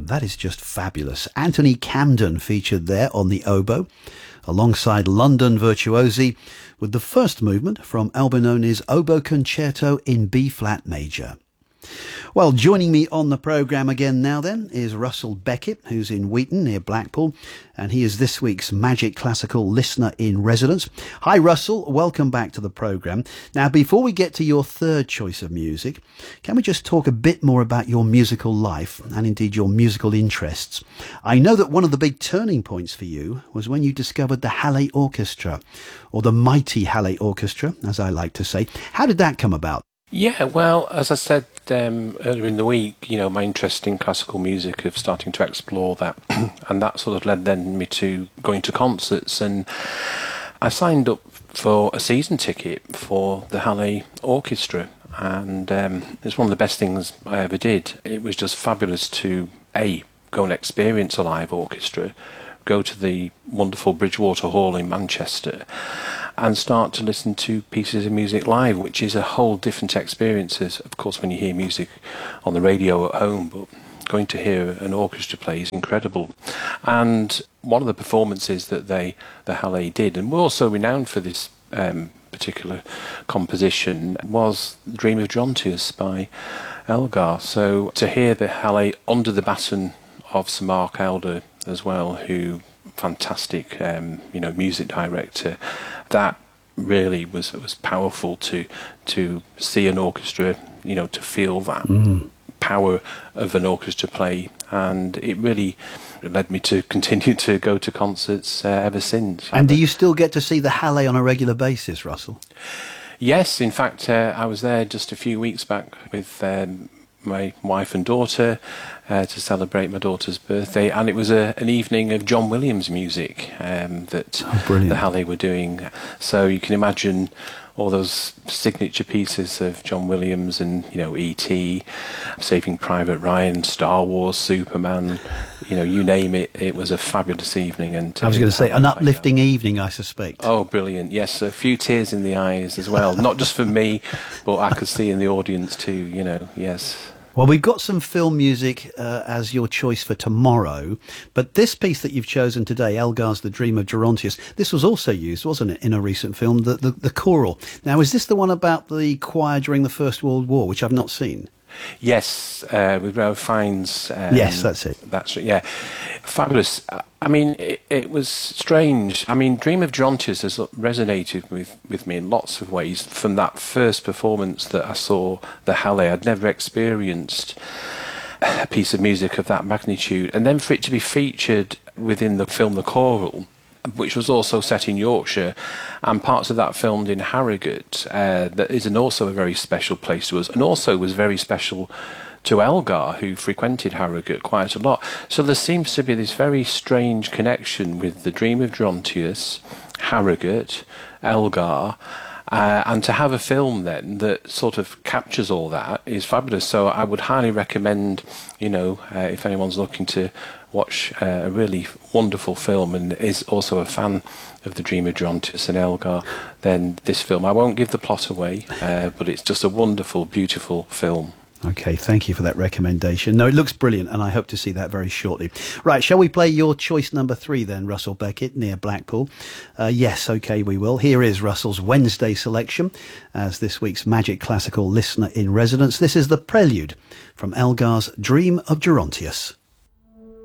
That is just fabulous. Anthony Camden featured there on the oboe, alongside London virtuosi, with the first movement from Albinoni's Oboe Concerto in B-flat major. Well, joining me on the programme again now then is Russell Beckett, who's in Wheaton near Blackpool, and he is this week's Magic Classical Listener in Residence. Hi Russell, welcome back to the programme. Now, before we get to your third choice of music, can we just talk a bit more about your musical life and indeed your musical interests? I know that one of the big turning points for you was when you discovered the Halle Orchestra, or the mighty Halle Orchestra, as I like to say. How did that come about? Yeah, well, as I said earlier in the week, my interest in classical music of starting to explore that, and that sort of led then me to going to concerts, and I signed up for a season ticket for the Halle Orchestra, and it's one of the best things I ever did. It was just fabulous to go and experience a live orchestra, go to the wonderful Bridgewater Hall in Manchester, and start to listen to pieces of music live, which is a whole different experience, as, of course, when you hear music on the radio at home, but going to hear an orchestra play is incredible. And one of the performances that the Halle did, and we're also renowned for this particular composition, was Dream of Gerontius by Elgar. So to hear the Halle under the baton of Sir Mark Elder as well, who fantastic music director, that really was powerful to see an orchestra, to feel that power of an orchestra play, and it really led me to continue to go to concerts ever since. And do you still get to see the Halle on a regular basis, Russell? Yes, in fact, I was there just a few weeks back with my wife and daughter to celebrate my daughter's birthday, and it was an evening of John Williams music that the Halle were doing. So you can imagine all those signature pieces of John Williams, and E.T., Saving Private Ryan, Star Wars, Superman, you name it. It was a fabulous evening. And I was going to say, an uplifting evening, I suspect. Oh, brilliant. Yes, a few tears in the eyes as well. Not just for me, but I could see in the audience too, yes. Well, we've got some film music as your choice for tomorrow, but this piece that you've chosen today, Elgar's The Dream of Gerontius, this was also used, wasn't it, in a recent film, the choral. Now, is this the one about the choir during the First World War, which I've not seen? Yes, with Ralph Fiennes. Yes, that's it. That's yeah, fabulous. I mean, it was strange. I mean, Dream of Gerontius has resonated with me in lots of ways. From that first performance that I saw the Halle, I'd never experienced a piece of music of that magnitude, and then for it to be featured within the film The Choral, which was also set in Yorkshire, and parts of that filmed in Harrogate, that is also a very special place to us, and also was very special to Elgar, who frequented Harrogate quite a lot. So there seems to be this very strange connection with The Dream of Gerontius, Harrogate, Elgar, and to have a film then that sort of captures all that is fabulous. So I would highly recommend, if anyone's looking to watch a really wonderful film and is also a fan of The Dream of Gerontius and Elgar, then this film, I won't give the plot away, but it's just a wonderful, beautiful film. Okay, thank you for that recommendation. No, it looks brilliant, and I hope to see that very shortly. Right, shall we play your choice number 3 then, Russell Beckett, near Blackpool? Yes, okay, we will. Here is Russell's Wednesday selection as this week's Magic Classical Listener in Residence. This is the prelude from Elgar's Dream of Gerontius.